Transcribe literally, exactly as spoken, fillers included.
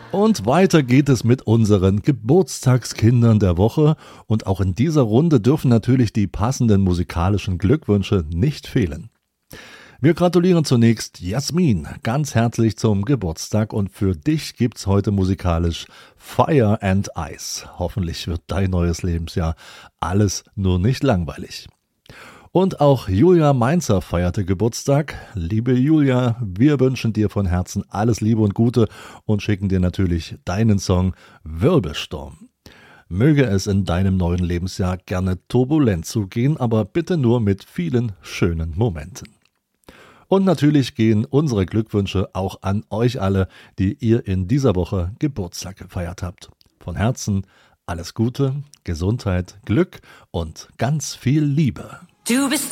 Und weiter geht es mit unseren Geburtstagskindern der Woche. Und auch in dieser Runde dürfen natürlich die passenden musikalischen Glückwünsche nicht fehlen. Wir gratulieren zunächst Jasmin ganz herzlich zum Geburtstag und für dich gibt's heute musikalisch Fire and Ice. Hoffentlich wird dein neues Lebensjahr alles nur nicht langweilig. Und auch Julia Mainzer feierte Geburtstag. Liebe Julia, wir wünschen dir von Herzen alles Liebe und Gute und schicken dir natürlich deinen Song Wirbelsturm. Möge es in deinem neuen Lebensjahr gerne turbulent zugehen, aber bitte nur mit vielen schönen Momenten. Und natürlich gehen unsere Glückwünsche auch an euch alle, die ihr in dieser Woche Geburtstag gefeiert habt. Von Herzen alles Gute, Gesundheit, Glück und ganz viel Liebe. Du bist